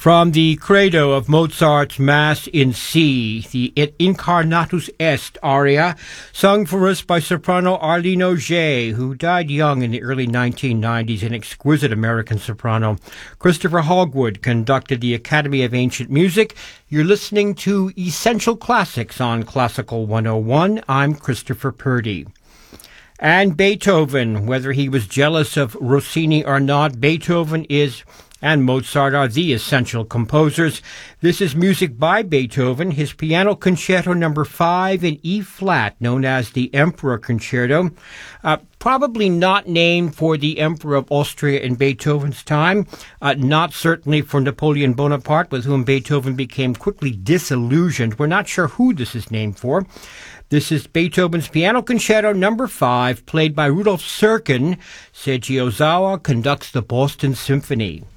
From the Credo of Mozart's Mass in C, the Et Incarnatus Est aria, sung for us by soprano Arlene Auger, who died young in the early 1990s, an exquisite American soprano. Christopher Hogwood conducted the Academy of Ancient Music. You're listening to Essential Classics on Classical 101. I'm Christopher Purdy. And Beethoven, whether he was jealous of Rossini or not, Beethoven and Mozart are the essential composers. This is music by Beethoven, his Piano Concerto No. 5 in E-flat, known as the Emperor Concerto. Probably not named for the Emperor of Austria in Beethoven's time, not certainly for Napoleon Bonaparte, with whom Beethoven became quickly disillusioned. We're not sure who this is named for. This is Beethoven's Piano Concerto No. 5, played by Rudolf Serkin. Seiji Ozawa conducts the Boston Symphony.